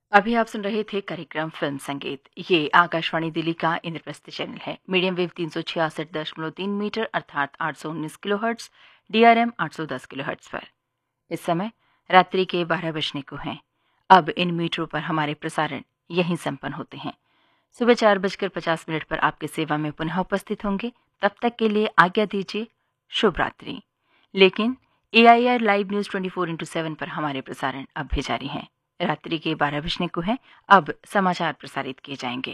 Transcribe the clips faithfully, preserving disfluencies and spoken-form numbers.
अभी आप सुन रहे थे कार्यक्रम फिल्म संगीत। ये आकाशवाणी दिल्ली का इंद्रप्रस्थ चैनल है। मीडियम वेव तीन सौ छियासठ दशमलव तीन मीटर अर्थात आठ सौ उन्नीस किलो हर्ट्ज, डीआरएम आठ सौ दस किलो हर्ट्ज पर इस समय रात्रि के बारह बजने को हैं। अब इन मीटरों पर हमारे प्रसारण यहीं संपन्न होते हैं। सुबह चार बजकर पचास मिनट पर आपके सेवा में पुनः उपस्थित होंगे। तब तक के लिए आज्ञा दीजिए। शुभ रात्रि। लेकिन ए I R live news twenty four into seven पर हमारे प्रसारण अब भी जारी हैं। रात्रि के बारह बजने को है। अब समाचार प्रसारित किए जाएंगे।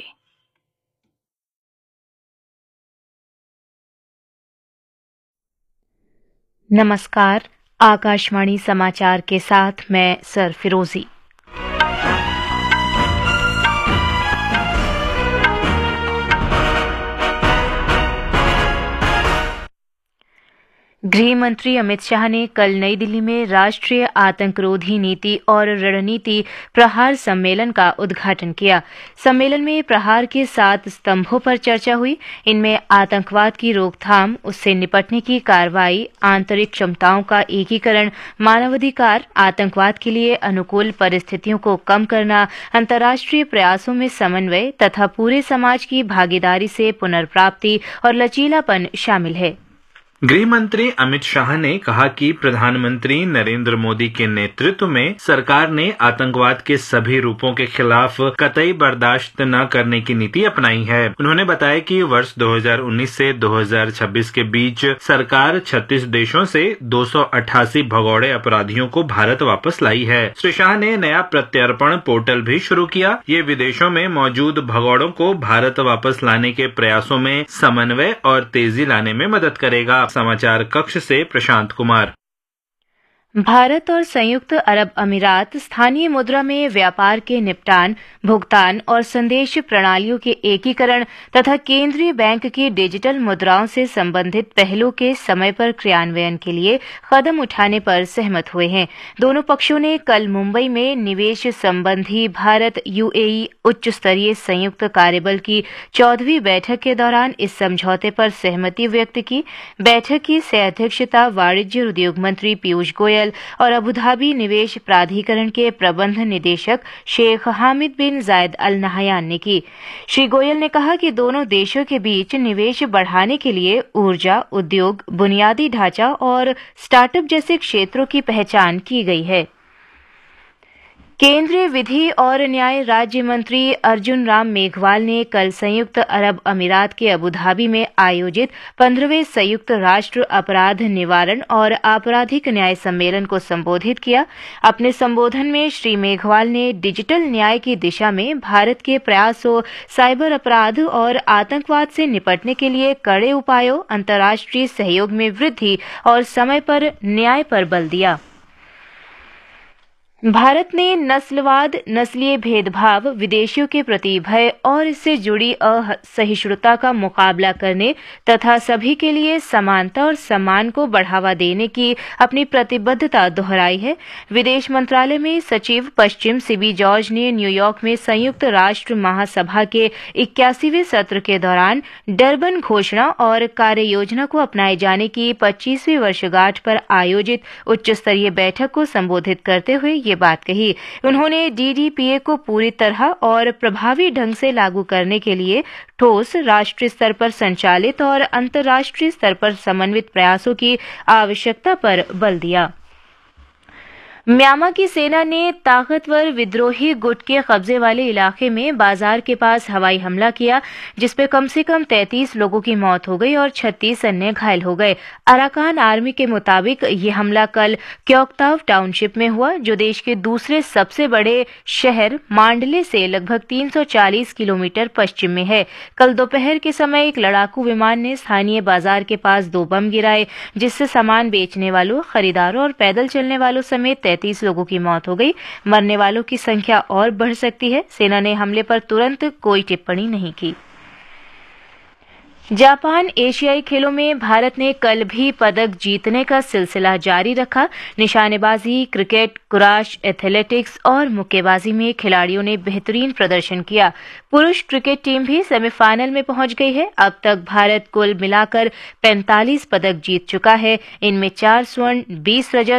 नमस्कार, आकाशवाणी समाचार के साथ मैं सर फिरोजी। गृह मंत्री अमित शाह ने कल नई दिल्ली में राष्ट्रीय आतंकरोधी नीति और रणनीति प्रहार सम्मेलन का उद्घाटन किया। सम्मेलन में प्रहार के सात स्तंभों पर चर्चा हुई। इनमें आतंकवाद की रोकथाम, उससे निपटने की कार्रवाई, आंतरिक क्षमताओं का एकीकरण, मानवाधिकार, आतंकवाद के लिए अनुकूल परिस्थितियों को कम करना, अंतर्राष्ट्रीय प्रयासों में समन्वय तथा पूरे समाज की भागीदारी से पुनर्प्राप्ति और लचीलापन शामिल है। गृह मंत्री अमित शाह ने कहा कि प्रधानमंत्री नरेंद्र मोदी के नेतृत्व में सरकार ने आतंकवाद के सभी रूपों के खिलाफ कतई बर्दाश्त न करने की नीति अपनाई है। उन्होंने बताया कि वर्ष दो हज़ार उन्नीस से दो हज़ार छब्बीस के बीच सरकार छत्तीस देशों से दो सौ अट्ठासी भगौड़े अपराधियों को भारत वापस लाई है। श्री शाह ने नया प्रत्यर्पण पोर्टल भी शुरू किया। ये विदेशों में मौजूद भगौड़ों को भारत वापस लाने के प्रयासों में समन्वय और तेजी लाने में मदद करेगा। समाचार कक्ष से प्रशांत कुमार। भारत और संयुक्त अरब अमीरात स्थानीय मुद्रा में व्यापार के निपटान, भुगतान और संदेश प्रणालियों के एकीकरण तथा केंद्रीय बैंक की डिजिटल मुद्राओं से संबंधित पहलों के समय पर क्रियान्वयन के लिए कदम उठाने पर सहमत हुए हैं। दोनों पक्षों ने कल मुंबई में निवेश संबंधी भारत यूएई उच्च स्तरीय संयुक्त कार्यबल की चौदहवीं बैठक के दौरान इस समझौते पर सहमति व्यक्त की। बैठक की सह अध्यक्षता वाणिज्य और उद्योग मंत्री पीयूष गोयल और अबुधाबी निवेश प्राधिकरण के प्रबंध निदेशक शेख हामिद बिन जायद अल नहयान ने की। श्री गोयल ने कहा कि दोनों देशों के बीच निवेश बढ़ाने के लिए ऊर्जा, उद्योग, बुनियादी ढांचा और स्टार्टअप जैसे क्षेत्रों की पहचान की गई है। केंद्रीय विधि और न्याय राज्य मंत्री अर्जुन राम मेघवाल ने कल संयुक्त अरब अमीरात के अबुधाबी में आयोजित पंद्रहवें संयुक्त राष्ट्र अपराध निवारण और आपराधिक न्याय सम्मेलन को संबोधित किया। अपने संबोधन में श्री मेघवाल ने डिजिटल न्याय की दिशा में भारत के प्रयासों, साइबर अपराध और आतंकवाद से निपटने के लिए कड़े उपायों, अंतर्राष्ट्रीय सहयोग में वृद्धि और समय पर न्याय पर बल दिया। भारत ने नस्लवाद, नस्लीय भेदभाव, विदेशियों के प्रति भय और इससे जुड़ी असहिष्णुता का मुकाबला करने तथा सभी के लिए समानता और सम्मान को बढ़ावा देने की अपनी प्रतिबद्धता दोहराई है। विदेश मंत्रालय में सचिव पश्चिम सिबी जॉर्ज ने न्यूयॉर्क में संयुक्त राष्ट्र महासभा के इक्यासीवें सत्र के दौरान डरबन घोषणा और कार्य योजना को अपनाए जाने की पच्चीसवीं वर्षगांठ पर आयोजित उच्च स्तरीय बैठक को संबोधित करते हुए ये बात कही। उन्होंने डी डी पी ए को पूरी तरह और प्रभावी ढंग से लागू करने के लिए ठोस, राष्ट्रीय स्तर पर संचालित और अंतर्राष्ट्रीय स्तर पर समन्वित प्रयासों की आवश्यकता पर बल दिया। म्यांमार की सेना ने ताकतवर विद्रोही गुट के कब्जे वाले इलाके में बाजार के पास हवाई हमला किया, जिसमें कम से कम तैंतीस लोगों की मौत हो गई और छत्तीस अन्य घायल हो गए। अराकान आर्मी के मुताबिक ये हमला कल क्योक्ताव टाउनशिप में हुआ, जो देश के दूसरे सबसे बड़े शहर मांडले से लगभग तीन सौ चालीस किलोमीटर पश्चिम में है। कल दोपहर के समय एक लड़ाकू विमान ने स्थानीय बाजार के पास दो बम गिराए, जिससे सामान बेचने वालों, खरीदारों और पैदल चलने वालों समेत तैंतीस लोगों की मौत हो गई। मरने वालों की संख्या और बढ़ सकती है। सेना ने हमले पर तुरंत कोई टिप्पणी नहीं की। जापान एशियाई खेलों में भारत ने कल भी पदक जीतने का सिलसिला जारी रखा। निशानेबाजी, क्रिकेट, कुराश, एथलेटिक्स और मुक्केबाजी में खिलाड़ियों ने बेहतरीन प्रदर्शन किया। पुरुष क्रिकेट टीम भी सेमीफाइनल में पहुंच गई है। अब तक भारत कुल मिलाकर पैंतालीस पदक जीत चुका है। इनमें चार स्वर्ण, बीस रजत